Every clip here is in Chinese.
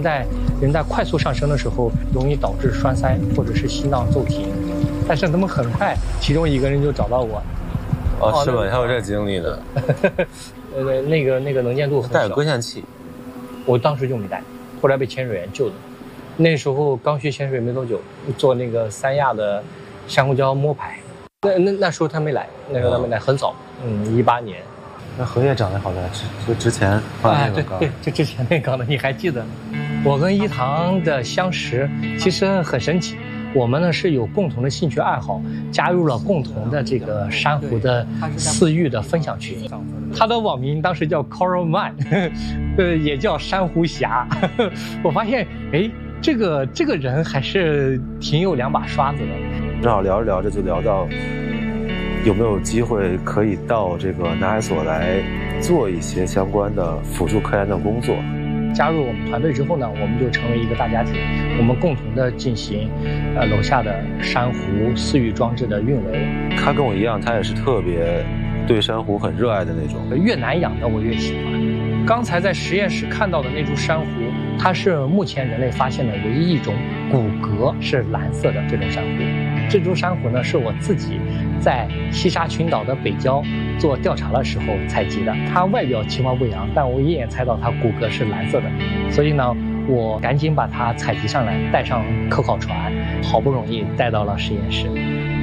在快速上升的时候，容易导致栓塞或者是心脏骤停。但是他们很快，其中一个人就找到我。 哦，是吧？还有这经历呢。 那个能见度很小。 带搁线器， 我当时就没带，后来被潜水员救的。那时候刚学潜水没多久，做那个三亚的珊瑚礁摸排。那时候他没来，很早，18年。 那荷叶长得好在就之前放那个缸， 对，就之前那缸的，你还记得？我跟一堂的相识其实很神奇，我们呢是有共同的兴趣爱好，加入了共同的这个珊瑚的饲育的分享群。他的网名当时叫 Coral Man， 也叫珊瑚侠。我发现，哎，这个人还是挺有两把刷子的。 正好聊着聊着就聊到，有没有机会可以到这个南海所来做一些相关的辅助科研的工作？ 加入我们团队之后呢，我们就成为一个大家庭，我们共同的进行楼下的珊瑚饲育装置的运维。 他跟我一样，他也是特别对珊瑚很热爱的那种。 越难养的我越喜欢。刚才在实验室看到的那株珊瑚，它是目前人类发现的唯一一种骨骼是蓝色的这种珊瑚。这株珊瑚呢，是我自己在西沙群岛的北郊做调查的时候采集的。它外表其貌不扬，但我一眼猜到它骨骼是蓝色的，所以呢，我赶紧把它采集上来，带上科考船，好不容易带到了实验室。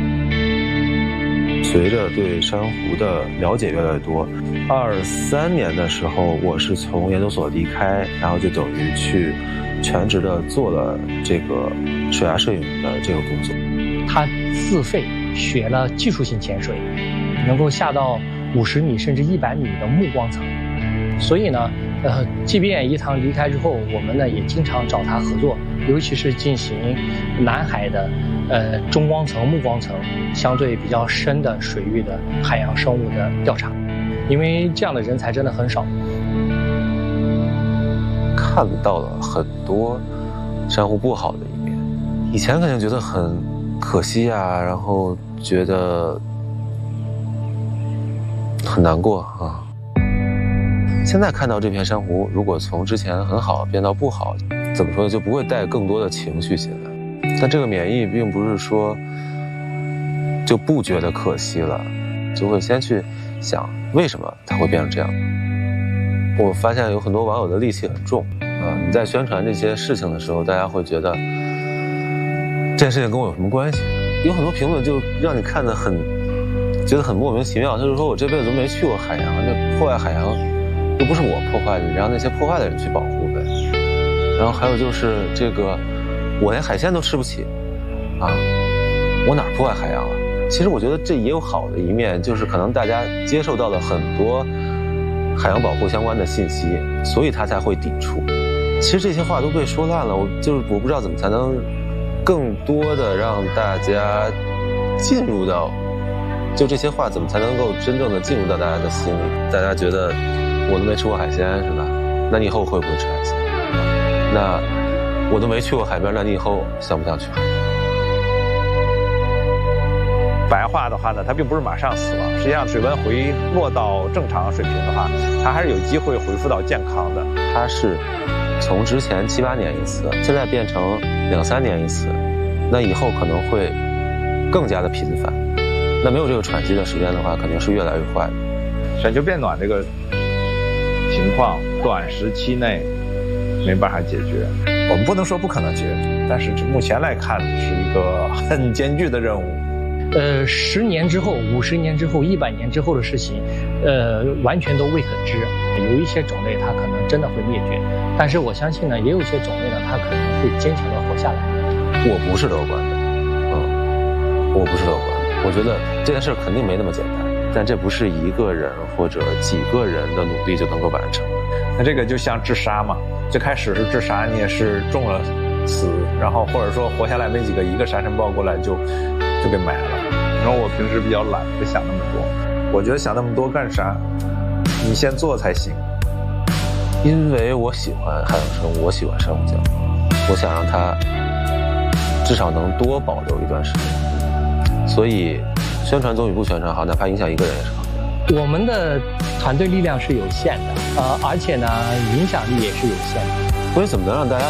随着对珊瑚的了解越来越多，23年的时候，我是从研究所离开，然后就等于去全职的做了这个水下摄影的这个工作。 他自费学了技术性潜水，能够下到50米甚至100米的目光层。所以呢，即便一堂离开之后，我们呢也经常找他合作，尤其是进行南海的中光层、目光层相对比较深的水域的海洋生物的调查，因为这样的人才真的很少。 看到了很多珊瑚不好的一面，以前肯定觉得很可惜啊，然后觉得很难过啊。现在看到这片珊瑚，如果从之前很好变到不好，怎么说呢，就不会带更多的情绪进来。但这个免疫并不是说就不觉得可惜了，就会先去想为什么它会变成这样。我发现有很多网友的戾气很重啊，你在宣传这些事情的时候，大家会觉得这件事情跟我有什么关系？有很多评论就让你看得觉得很莫名其妙，就是说我这辈子都没去过海洋，这破坏海洋又不是我破坏的，你让那些破坏的人去保护呗。然后还有就是这个，我连海鲜都吃不起，啊，我哪儿破坏海洋了？其实我觉得这也有好的一面，就是可能大家接受到了很多海洋保护相关的信息，所以他才会抵触。其实这些话都被说烂了，我不知道怎么才能更多的让大家进入到，就这些话怎么才能够真正的进入到大家的心里？大家觉得我都没吃过海鲜是吧？那你以后会不会吃海鲜？那我都没去过海边，那你以后想不想去海边？ 白化的话呢，它并不是马上死亡，实际上水温回落到正常水平的话，它还是有机会恢复到健康的。 它是从之前7、8年一次，现在变成2、3年一次，那以后可能会更加的频繁。那没有这个喘息的时间的话，肯定是越来越坏的。 全球变暖这个情况，短时期内没办法解决。我们不能说不可能解决，但是目前来看是一个很艰巨的任务。 10年之后、50年之后、100年之后的事情，完全都未可知。有一些种类它可能真的会灭绝，但是我相信呢，也有一些种类呢，它可能会坚强的活下来。 我不是乐观的，我不是乐观的。我觉得这件事肯定没那么简单，但这不是一个人或者几个人的努力就能够完成的。 那这个就像自杀嘛，最开始是自杀，你也是中了死，然后或者说活下来没几个，一个沙尘暴过来就给埋了。然后我平时比较懒，不想那么多。我觉得想那么多干啥？你先做才行。 因为我喜欢海洋生物，我喜欢珊瑚礁，我想让它至少能多保留一段时间。所以宣传总比不宣传好，哪怕影响一个人也是好。 我们的团队力量是有限的，而且呢，影响力也是有限的。 所以怎么能让大家